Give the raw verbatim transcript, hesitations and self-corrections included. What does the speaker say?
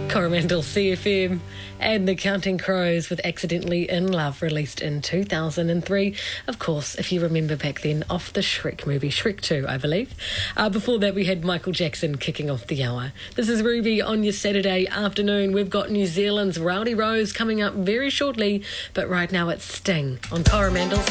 Coromandel C F M and the Counting Crows with Accidentally in Love, released in two thousand three. Of course, if you remember back then, off the Shrek movie, Shrek two, I believe. Uh, before that, we had Michael Jackson kicking off the hour. This is Ruby on your Saturday afternoon. We've got New Zealand's Rowdy Rose coming up very shortly, but right now it's Sting on Coromandel.